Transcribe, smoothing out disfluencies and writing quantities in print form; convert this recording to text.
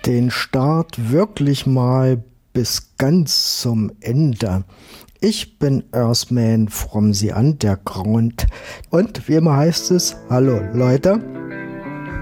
den Start wirklich mal bis ganz zum Ende. Ich bin Earthman from the Underground und wie immer heißt es, hallo Leute.